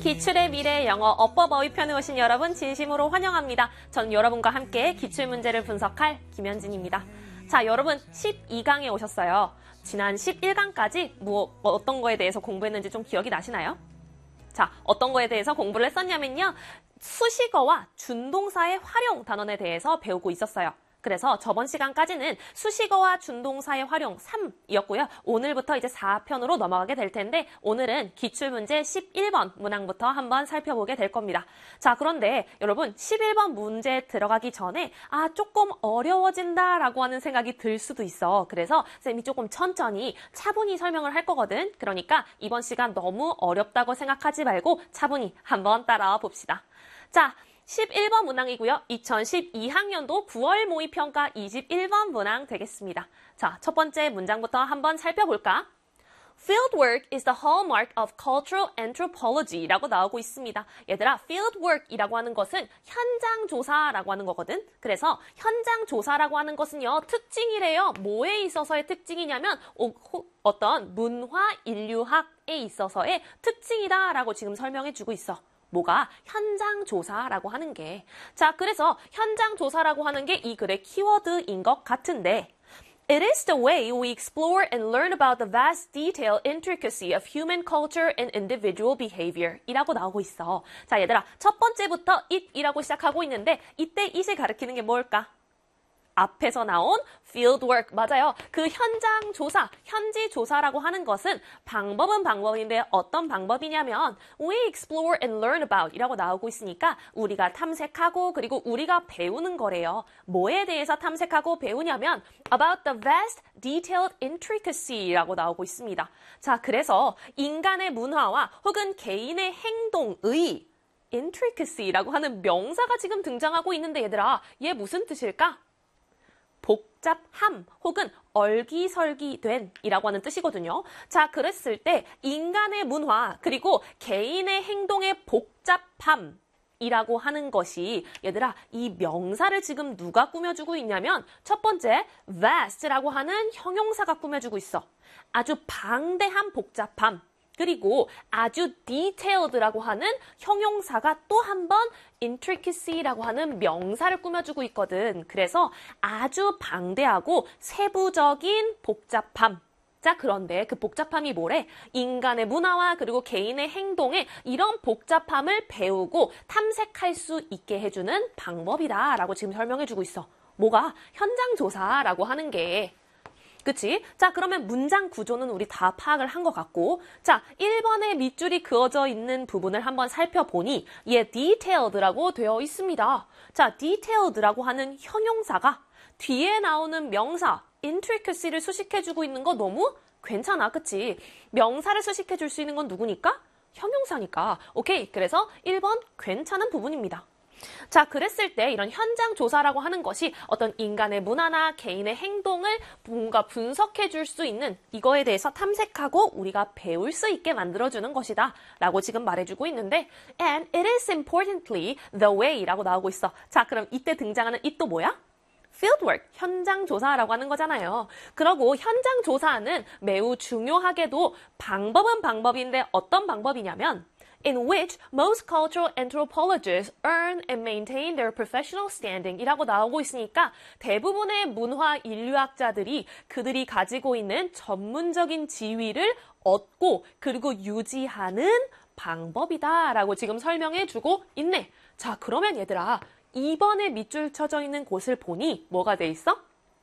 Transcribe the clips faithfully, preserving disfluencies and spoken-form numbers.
기출의 미래 영어 어법 어휘편에 오신 여러분 진심으로 환영합니다. 전 여러분과 함께 기출문제를 분석할 김현진입니다. 자, 여러분 십이 강에 오셨어요. 지난 십일 강까지 뭐 어떤 거에 대해서 공부했는지 좀 기억이 나시나요? 자, 어떤 거에 대해서 공부를 했었냐면요. 수식어와 준동사의 활용 단원에 대해서 배우고 있었어요. 그래서 저번 시간까지는 수식어와 준동사의 활용 삼이었고요. 오늘부터 이제 사 편으로 넘어가게 될 텐데 오늘은 기출문제 십일 번 문항부터 한번 살펴보게 될 겁니다. 자, 그런데 여러분 십일 번 문제 들어가기 전에 아 조금 어려워진다라고 하는 생각이 들 수도 있어. 그래서 쌤이 조금 천천히 차분히 설명을 할 거거든. 그러니까 이번 시간 너무 어렵다고 생각하지 말고 차분히 한번 따라와 봅시다. 자, 십일 번 문항이고요. 이천십이 학년도 구월 모의평가 이십일 번 문항 되겠습니다. 자, 첫 번째 문장부터 한번 살펴볼까? Fieldwork is the hallmark of cultural anthropology라고 나오고 있습니다. 얘들아, fieldwork이라고 하는 것은 현장조사라고 하는 거거든. 그래서 현장조사라고 하는 것은요, 특징이래요. 뭐에 있어서의 특징이냐면 오, 호, 어떤 문화 인류학에 있어서의 특징이다라고 지금 설명해주고 있어. 뭐가? 현장조사라고 하는 게. 자, 그래서 현장조사라고 하는 게 이 글의 키워드인 것 같은데 It is the way we explore and learn about the vast detailed intricacy of human culture and individual behavior 이라고 나오고 있어. 자, 얘들아, 첫 번째부터 it이라고 시작하고 있는데 이때 it을 가리키는 게 뭘까? 앞에서 나온 fieldwork, 맞아요. 그 현장 조사, 현지 조사라고 하는 것은 방법은 방법인데 어떤 방법이냐면 we explore and learn about 이라고 나오고 있으니까 우리가 탐색하고 그리고 우리가 배우는 거래요. 뭐에 대해서 탐색하고 배우냐면 about the vast detailed intricacy라고 나오고 있습니다. 자, 그래서 인간의 문화와 혹은 개인의 행동의 intricacy라고 하는 명사가 지금 등장하고 있는데 얘들아, 얘 무슨 뜻일까? 복잡함 혹은 얼기설기된 이라고 하는 뜻이거든요. 자, 그랬을 때 인간의 문화 그리고 개인의 행동의 복잡함 이라고 하는 것이 얘들아, 이 명사를 지금 누가 꾸며주고 있냐면 첫 번째 vast라고 하는 형용사가 꾸며주고 있어. 아주 방대한 복잡함. 그리고 아주 detailed라고 하는 형용사가 또 한 번 intricacy라고 하는 명사를 꾸며주고 있거든. 그래서 아주 방대하고 세부적인 복잡함. 자, 그런데 그 복잡함이 뭐래? 인간의 문화와 그리고 개인의 행동에 이런 복잡함을 배우고 탐색할 수 있게 해주는 방법이다 라고 지금 설명해주고 있어. 뭐가? 현장조사라고 하는 게. 그치? 자, 그러면 문장 구조는 우리 다 파악을 한 것 같고 자, 일 번에 밑줄이 그어져 있는 부분을 한번 살펴보니 얘 detailed라고 되어 있습니다. 자, detailed라고 하는 형용사가 뒤에 나오는 명사 intricacy를 수식해주고 있는 거 너무 괜찮아, 그치? 명사를 수식해줄 수 있는 건 누구니까? 형용사니까. 오케이, 그래서 일 번 괜찮은 부분입니다. 자, 그랬을 때 이런 현장 조사라고 하는 것이 어떤 인간의 문화나 개인의 행동을 뭔가 분석해 줄 수 있는 이거에 대해서 탐색하고 우리가 배울 수 있게 만들어주는 것이다 라고 지금 말해주고 있는데 and it is importantly the way 라고 나오고 있어. 자, 그럼 이때 등장하는 이 또 뭐야? fieldwork, 현장 조사라고 하는 거잖아요. 그러고 현장 조사는 매우 중요하게도 방법은 방법인데 어떤 방법이냐면 in which most cultural anthropologists earn and maintain their professional standing 이라고 나오고 있으니까 대부분의 문화 인류학자들이 그들이 가지고 있는 전문적인 지위를 얻고 그리고 유지하는 방법이다 라고 지금 설명해주고 있네. 자, 그러면 얘들아, 이 번에 밑줄 쳐져 있는 곳을 보니 뭐가 돼 있어?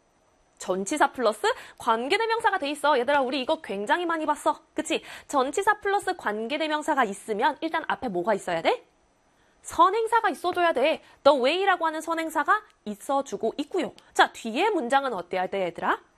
전치사 플러스 관계대명사가 돼 있어. 얘들아, 우리 이거 굉장히 많이 봤어. 그치? 전치사 플러스 관계대명사가 있으면 일단 앞에 뭐가 있어야 돼? 선행사가 있어줘야 돼. The way라고 하는 선행사가 있어주고 있고요. 자, 뒤에 문장은 어때야 돼, 얘들아?